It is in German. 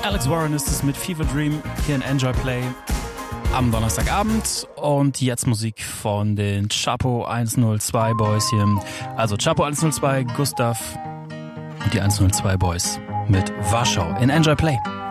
Alex Warren ist es mit Fever Dream hier in Enjoy Play am Donnerstagabend. Und jetzt Musik von den Chapo 102 Boys hier. Also Chapo 102, Gustav und die 102 Boys mit Warschau in Enjoy Play.